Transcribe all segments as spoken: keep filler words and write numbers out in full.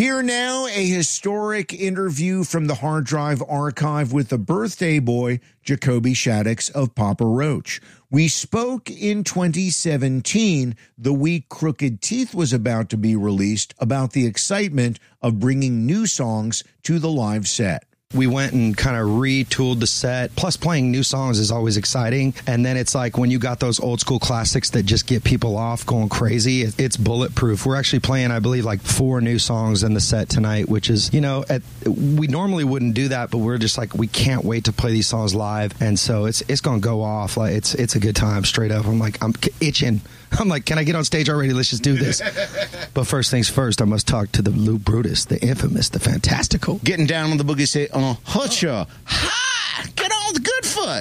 Here now, a historic interview from the Hard Drive archive with the birthday boy, Jacoby Shaddix of Papa Roach. We spoke in twenty seventeen, the week Crooked Teeth was about to be released, about the excitement of bringing new songs to the live set. We went and kind of retooled the set. Plus, playing new songs is always exciting. And then it's like when you got those old school classics that just get people off going crazy, it's bulletproof. We're actually playing, I believe, like four new songs in the set tonight, which is, you know, at, we normally wouldn't do that, but we're just like, we can't wait to play these songs live. And so it's it's going to go off. Like it's it's a good time, straight up. I'm like, I'm itching. I'm like, can I get on stage already? Let's just do this. But first things first, I must talk to the Lou Brutus, the infamous, the fantastical. Getting down on the boogie, say, uh, hutcha, ha, get on the good foot.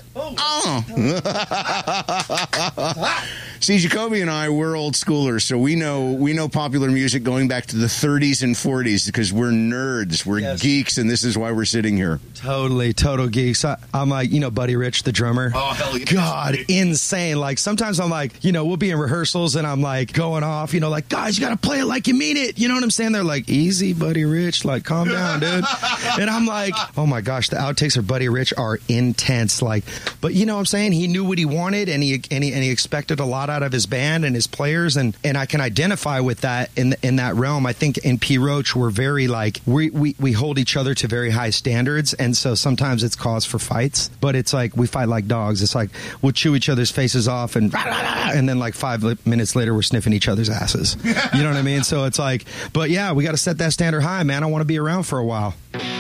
Uh. See, Jacoby and I, we're old schoolers, so we know we know popular music going back to the thirties and forties because we're nerds, we're yes. geeks, and this is why we're sitting here. Totally, total geeks. I, I'm like, you know, Buddy Rich, the drummer. Oh, hell yeah. God, insane. Like, sometimes I'm like, you know, we'll be in rehearsals, and I'm like going off, you know, like, guys, you got to play it like you mean it. You know what I'm saying? They're like, easy, Buddy Rich, like, calm down, dude. And I'm like, oh my gosh, the outtakes of Buddy Rich are intense. Like, but you know what I'm saying? He knew what he wanted, and he and he, and he expected a lot out of his band and his players, and and I can identify with that in in that realm. I think in P. Roach we're very like we, we we hold each other to very high standards, and so sometimes it's cause for fights, but it's like we fight like dogs. It's like we'll chew each other's faces off, and and then like five minutes later we're sniffing each other's asses. You know what I mean? So it's like, but yeah, we got to set that standard high, man. I want to be around for a while.